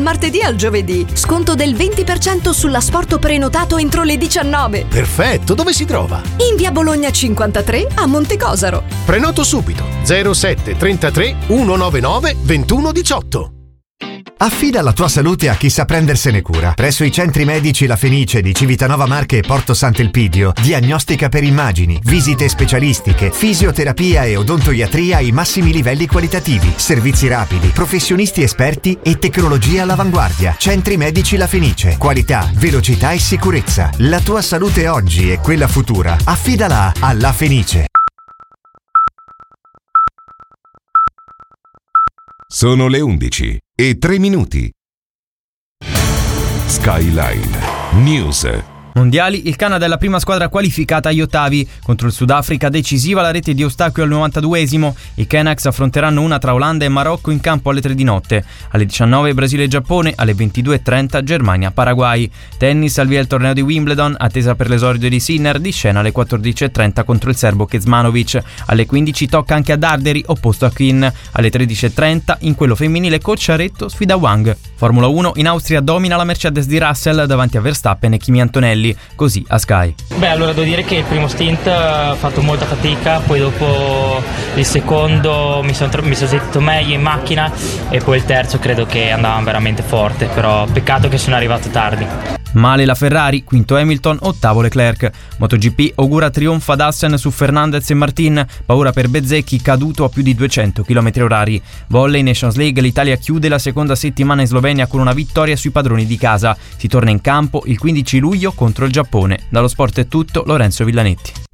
martedì al giovedì. Sconto del 20% sull'asporto prenotato entro le 19. Perfetto, dove si trova? In via Bologna 53 a Montecosaro. Prenoto subito 07 33 199 2118. Affida la tua salute a chi sa prendersene cura. Presso i centri medici La Fenice di Civitanova Marche e Porto Sant'Elpidio, diagnostica per immagini, visite specialistiche, fisioterapia e odontoiatria ai massimi livelli qualitativi, servizi rapidi, professionisti esperti e tecnologia all'avanguardia. Centri medici La Fenice. Qualità, velocità e sicurezza. La tua salute oggi e quella futura. Affidala a La Fenice. Sono le 11:03. Skyline News. Mondiali, il Canada è la prima squadra qualificata agli ottavi. Contro il Sudafrica decisiva la rete di Eustachio al 92esimo. I Canucks affronteranno una tra Olanda e Marocco in campo alle 3 di notte. Alle 19 Brasile e Giappone, alle 22:30 Germania-Paraguay. Tennis, al via il torneo di Wimbledon, attesa per l'esordio di Sinner, di scena alle 14:30 contro il serbo Kecmanovic. Alle 15 tocca anche a Darderi, opposto a Quinn. Alle 13:30 in quello femminile Cocciaretto sfida Wang. Formula 1, in Austria domina la Mercedes di Russell davanti a Verstappen e Kimi Antonelli. Così a Sky. Allora devo dire che il primo stint ho fatto molta fatica, poi dopo il secondo mi sono sentito meglio in macchina e poi il terzo credo che andava veramente forte, però peccato che sono arrivato tardi. Male la Ferrari, quinto Hamilton, ottavo Leclerc. MotoGP augura trionfo ad Assen su Fernandez e Martin, paura per Bezzecchi caduto a più di 200 km/h. Volley, Nations League, l'Italia chiude la seconda settimana in Slovenia con una vittoria sui padroni di casa. Si torna in campo il 15 luglio contro il Giappone. Dallo sport è tutto, Lorenzo Villanetti.